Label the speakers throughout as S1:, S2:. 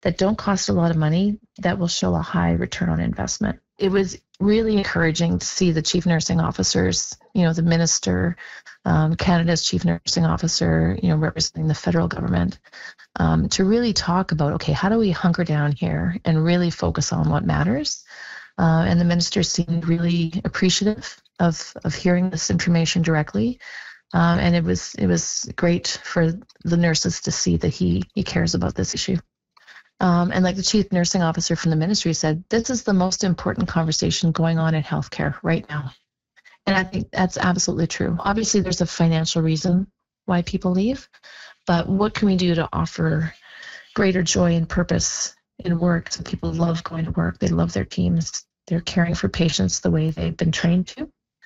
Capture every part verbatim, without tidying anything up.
S1: that don't cost a lot of money that will show a high return on investment. It was really encouraging to see the chief nursing officers, you know, the minister, um, Canada's chief nursing officer, you know, representing the federal government, um, to really talk about, okay, how do we hunker down here and really focus on what matters? Uh, and the minister seemed really appreciative of, of hearing this information directly. Um, and it was it was great for the nurses to see that he he cares about this issue. Um, and like the chief nursing officer from the ministry said, this is the most important conversation going on in healthcare right now. And I think that's absolutely true. Obviously, there's a financial reason why people leave, but what can we do to offer greater joy and purpose in work so people love going to work, they love their teams, they're caring for patients the way they've been trained to?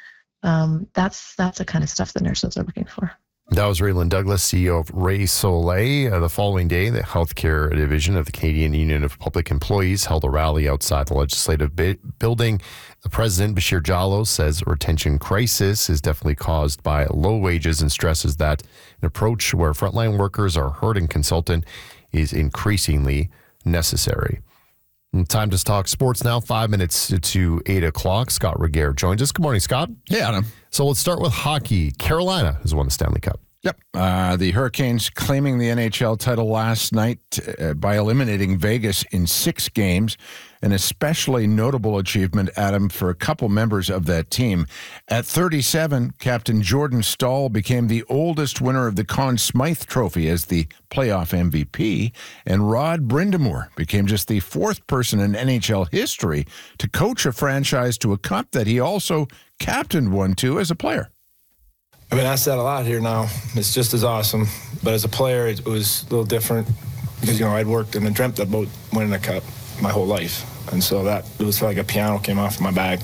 S1: Um, that's that's the kind of stuff the nurses are looking for.
S2: That was Raylan Douglas, C E O of Ray Soleil. Uh, the following day, the healthcare division of the Canadian Union of Public Employees held a rally outside the legislative bi- building. The president, Bashir Jallow, says a retention crisis is definitely caused by low wages and stresses that an approach where frontline workers are heard and consulted is increasingly necessary. Time to talk sports now. Five minutes to eight o'clock. Scott Regehr joins us. Good morning, Scott.
S3: Hey, Adam.
S2: So let's start with hockey. Carolina has won the Stanley Cup.
S3: Yep. Uh, the Hurricanes claiming the N H L title last night uh, by eliminating Vegas in six games. An especially notable achievement, Adam, for a couple members of that team. At thirty-seven, Captain Jordan Staal became the oldest winner of the Conn Smythe Trophy as the playoff M V P, and Rod Brind'Amour became just the fourth person in N H L history to coach a franchise to a cup that he also captained one to as a player.
S4: I've been asked that a lot here now. It's just as awesome. But as a player, it was a little different because, you know, I'd worked and dreamt about winning a cup my whole life. And so that, it was like a piano came off my back.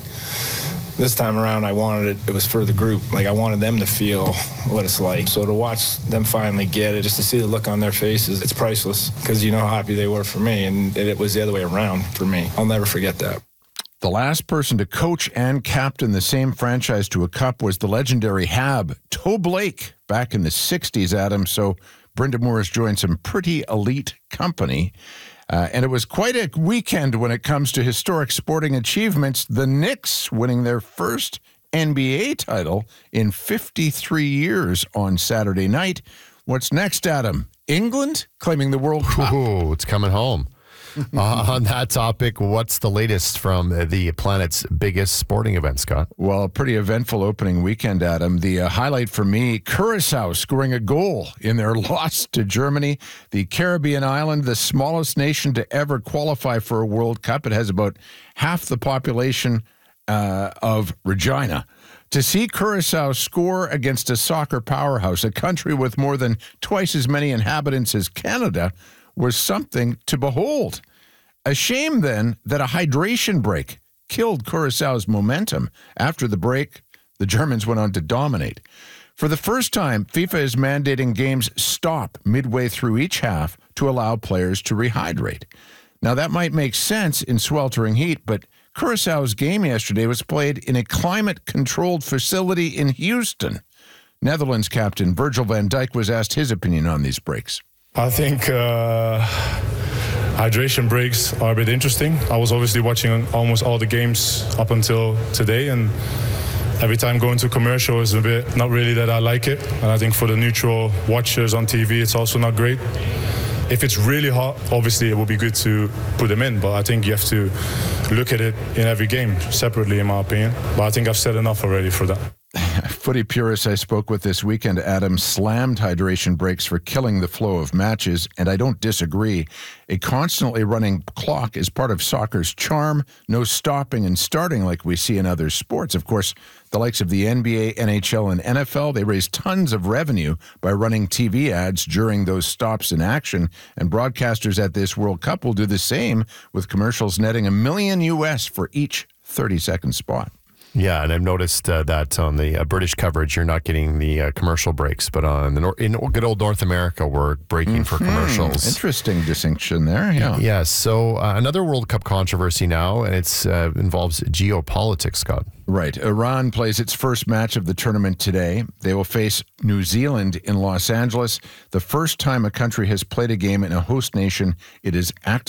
S4: This time around, I wanted it, it was for the group. Like, I wanted them to feel what it's like. So to watch them finally get it, just to see the look on their faces, it's priceless because you know how happy they were for me. And it was the other way around for me. I'll never forget that.
S3: The last person to coach and captain the same franchise to a cup was the legendary Hab, Toe Blake, back in the sixties, Adam. So Brind'Amour has joined some pretty elite company. Uh, and it was quite a weekend when it comes to historic sporting achievements. The Knicks winning their first N B A title in fifty-three years on Saturday night. What's next, Adam? England claiming the World Cup.
S2: Ooh, it's coming home. uh, on that topic, what's the latest from the planet's biggest sporting event, Scott?
S3: Well, a pretty eventful opening weekend, Adam. The uh, highlight for me, Curaçao scoring a goal in their loss to Germany. The Caribbean island, the smallest nation to ever qualify for a World Cup. It has about half the population uh, of Regina. To see Curaçao score against a soccer powerhouse, a country with more than twice as many inhabitants as Canada, was something to behold. A shame, then, that a hydration break killed Curaçao's momentum. After the break, the Germans went on to dominate. For the first time, FIFA is mandating games stop midway through each half to allow players to rehydrate. Now, that might make sense in sweltering heat, but Curaçao's game yesterday was played in a climate-controlled facility in Houston. Netherlands captain Virgil van Dijk was asked his opinion on these breaks.
S5: I think uh, hydration breaks are a bit interesting. I was obviously watching almost all the games up until today, and every time going to commercial is a bit not really that I like it. And I think for the neutral watchers on T V, it's also not great. If it's really hot, obviously it would be good to put them in, but I think you have to look at it in every game separately, in my opinion. But I think I've said enough already for that.
S3: Footy purists I spoke with this weekend, Adam, slammed hydration breaks for killing the flow of matches, and I don't disagree. A constantly running clock is part of soccer's charm, no stopping and starting like we see in other sports. Of course, the likes of the N B A, N H L, and N F L, they raise tons of revenue by running T V ads during those stops in action, and broadcasters at this World Cup will do the same, with commercials netting a million U S for each thirty-second spot.
S2: Yeah, and I've noticed uh, that on the uh, British coverage, you're not getting the uh, commercial breaks, but on the nor- in good old North America, we're breaking mm-hmm. for commercials.
S3: Interesting distinction there. Yeah.
S2: Yes. Yeah, so uh, another World Cup controversy now, and it uh, involves geopolitics, Scott.
S3: Right. Iran plays its first match of the tournament today. They will face New Zealand in Los Angeles. The first time a country has played a game in a host nation, it is actively